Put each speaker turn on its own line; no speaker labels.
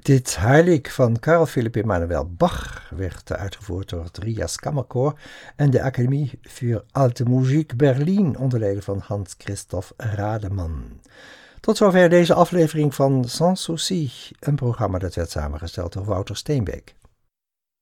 Dit Heilig van Carl Philipp Emanuel Bach werd uitgevoerd door het Rias Kammerkoor en de Academie für Alte Musik Berlin onder leiding van Hans Christoph Rademan. Tot zover deze aflevering van Sans Souci, een programma dat werd samengesteld door Wouter Steenbeek.